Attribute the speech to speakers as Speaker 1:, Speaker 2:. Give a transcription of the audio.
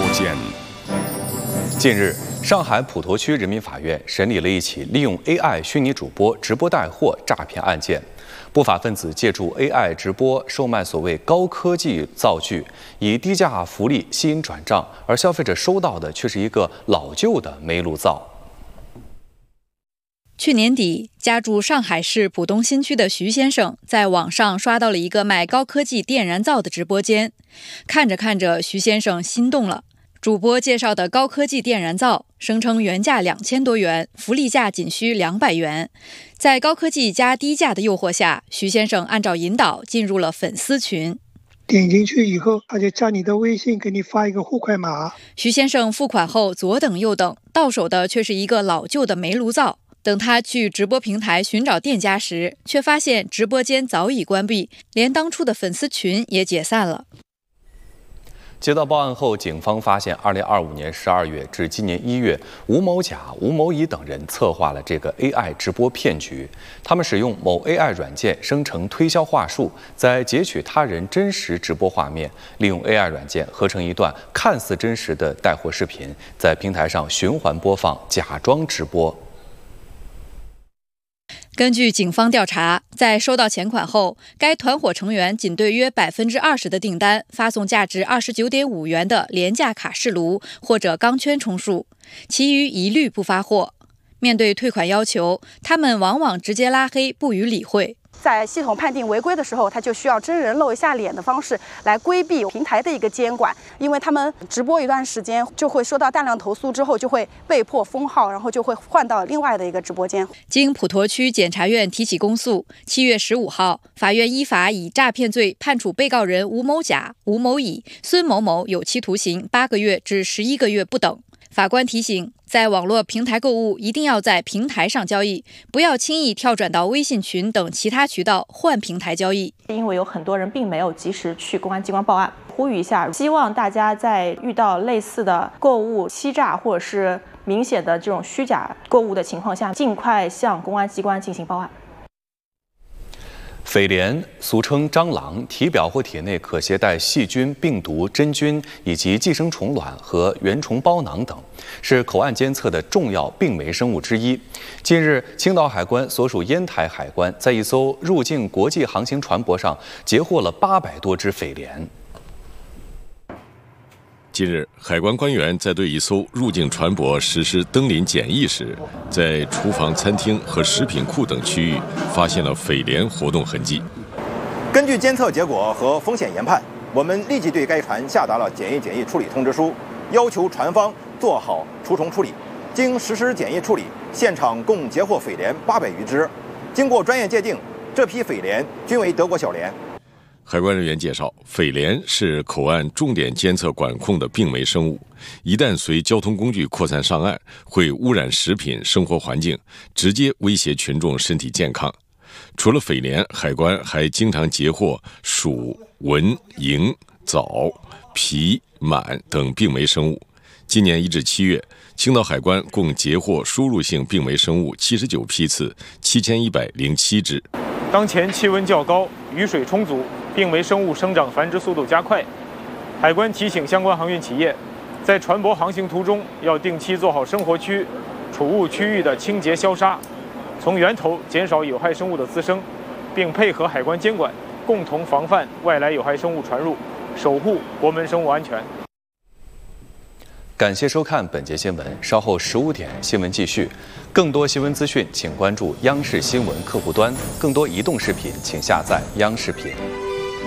Speaker 1: 间。近日，上海普陀区人民法院审理了一起利用 AI 虚拟主播直播带货诈骗案件。不法分子借助 AI 直播售卖所谓高科技灶具，以低价福利吸引转账，而消费者收到的却是一个老旧的煤炉灶。
Speaker 2: 去年底，家住上海市浦东新区的徐先生在网上刷到了一个卖高科技电燃灶的直播间，看着看着，徐先生心动了。主播介绍的高科技电燃灶，声称原价2000多元，福利价仅需200元。在高科技加低价的诱惑下，徐先生按照引导进入了粉丝群。
Speaker 3: 点进去以后，他就加你的微信，给你发一个付款码。
Speaker 2: 徐先生付款后左等右等，到手的却是一个老旧的煤炉灶。等他去直播平台寻找店家时，却发现直播间早已关闭，连当初的粉丝群也解散了。
Speaker 1: 接到报案后，警方发现2025年12月至今年1月，吴某甲、吴某乙等人策划了这个 AI 直播骗局。他们使用某 AI 软件生成推销话术，再截取他人真实直播画面，利用 AI 软件合成一段看似真实的带货视频，在平台上循环播放，假装直播。
Speaker 2: 根据警方调查，在收到钱款后，该团伙成员仅对约20%的订单发送价值29.5元的廉价卡式炉或者钢圈充数，其余一律不发货。面对退款要求，他们往往直接拉黑，不予理会。
Speaker 4: 在系统判定违规的时候，他就需要真人露一下脸的方式来规避平台的一个监管，因为他们直播一段时间就会收到大量投诉，之后就会被迫封号，然后就会换到另外的一个直播间。
Speaker 2: 经普陀区检察院提起公诉，7月15号，法院依法以诈骗罪判处被告人吴某甲、吴某乙、孙某某有期徒刑8个月至11个月不等。法官提醒，在网络平台购物一定要在平台上交易，不要轻易跳转到微信群等其他渠道换平台交易。
Speaker 5: 因为有很多人并没有及时去公安机关报案，呼吁一下，希望大家在遇到类似的购物欺诈或者是明显的这种虚假购物的情况下，尽快向公安机关进行报案。
Speaker 1: 匪莲俗称蟑螂，体表或体内可携带细菌、病毒、真菌以及寄生虫卵和原虫胞囊等，是口岸监测的重要病媒生物之一。近日，青岛海关所属烟台海关在一艘入境国际航行船舶上截获了800多只匪莲。
Speaker 6: 近日，海关官员在对一艘入境船舶实施登临检疫时，在厨房、餐厅和食品库等区域发现了匪莲活动痕迹。
Speaker 7: 根据监测结果和风险研判，我们立即对该船下达了检疫处理通知书，要求船方做好除虫处理。经实施检疫处理，现场共截获匪莲800余只。经过专业界定，这批匪莲均为德国小蠊。
Speaker 6: 海关人员介绍，匪莲是口岸重点监测管控的病媒生物，一旦随交通工具扩散上岸，会污染食品、生活环境，直接威胁群众身体健康。除了匪莲，海关还经常截获鼠、蚊、蝇、藻、蜱、螨等病媒生物。今年1至7月，青岛海关共截获输入性病媒生物79批次，7107只。
Speaker 8: 当前气温较高，雨水充足，病媒生物生长繁殖速度加快。海关提醒相关航运企业，在船舶航行途中要定期做好生活区、储物区域的清洁消杀，从源头减少有害生物的滋生，并配合海关监管，共同防范外来有害生物传入，守护国门生物安全。
Speaker 1: 感谢收看本节新闻，稍后15点新闻继续。更多新闻资讯，请关注央视新闻客户端。更多移动视频，请下载央视频。